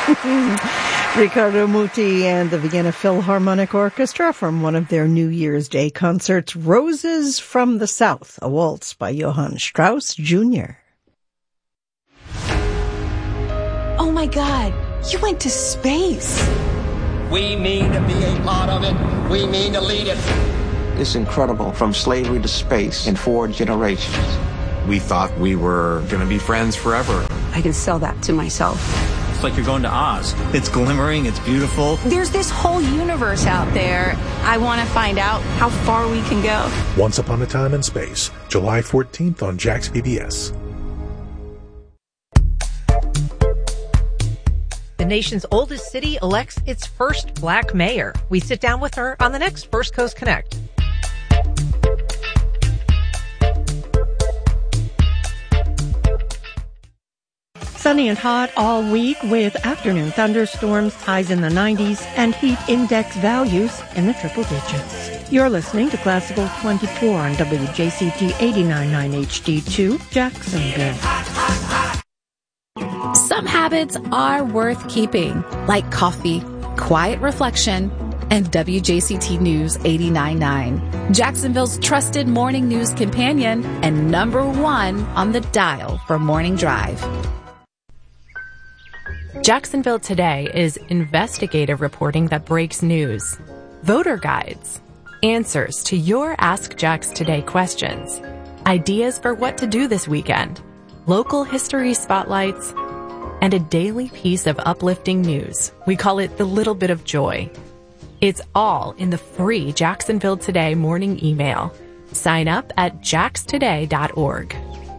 Riccardo Muti and the Vienna Philharmonic Orchestra from one of their New Year's Day concerts, Roses from the South, a waltz by Johann Strauss Jr. Oh my God, you went to space. We mean to be a part of it. We mean to lead it. It's incredible, from slavery to space in 4 generations. We thought we were going to be friends forever. I can sell that to myself. It's like you're going to Oz. It's glimmering, it's beautiful. There's this whole universe out there. I want to find out how far we can go. Once Upon a Time in Space, July 14th on Jax PBS. The nation's oldest city elects its first black mayor. We sit down with her on the next First Coast Connect. Sunny and hot all week with afternoon thunderstorms, highs in the 90s, and heat index values in the triple digits. You're listening to Classical 24 on WJCT 89.9 HD2, Jacksonville. Some habits are worth keeping, like coffee, quiet reflection, and WJCT News 89.9, Jacksonville's trusted morning news companion and #1 on the dial for Morning Drive. Jacksonville Today is investigative reporting that breaks news, voter guides, answers to your Ask Jax Today questions, ideas for what to do this weekend, local history spotlights, and a daily piece of uplifting news. We call it the little bit of joy. It's all in the free Jacksonville Today morning email. Sign up at jaxtoday.org.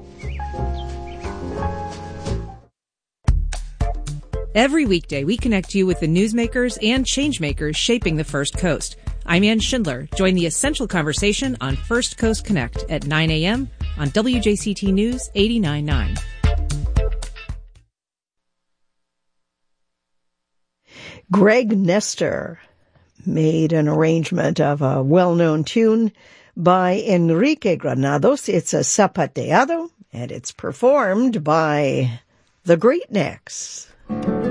Every weekday, we connect you with the newsmakers and changemakers shaping the First Coast. I'm Ann Schindler. Join the essential conversation on First Coast Connect at 9 a.m. on WJCT News 89.9. Greg Nestor made an arrangement of a well-known tune by Enrique Granados. It's a zapateado, and it's performed by the Great Necks.